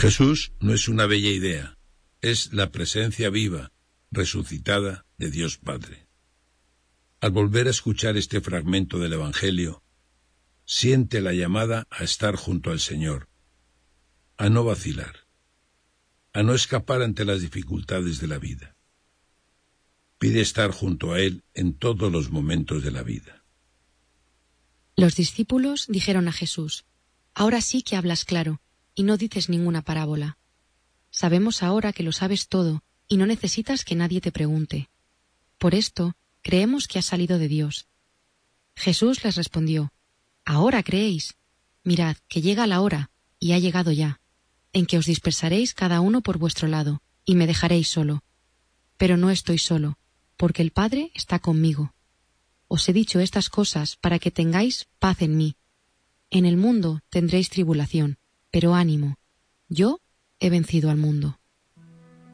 Jesús no es una bella idea, es la presencia viva, resucitada de Dios Padre. Al volver a escuchar este fragmento del Evangelio, siente la llamada a estar junto al Señor, a no vacilar, a no escapar ante las dificultades de la vida. Pide estar junto a Él en todos los momentos de la vida. Los discípulos dijeron a Jesús: «Ahora sí que hablas claro, y no dices ninguna parábola. Sabemos ahora que lo sabes todo, y no necesitas que nadie te pregunte. Por esto, creemos que has salido de Dios». Jesús les respondió: «¿Ahora creéis? Mirad, que llega la hora, y ha llegado ya, en que os dispersaréis cada uno por vuestro lado, y me dejaréis solo. Pero no estoy solo, porque el Padre está conmigo. Os he dicho estas cosas para que tengáis paz en mí. En el mundo tendréis tribulación, pero ánimo, yo he vencido al mundo».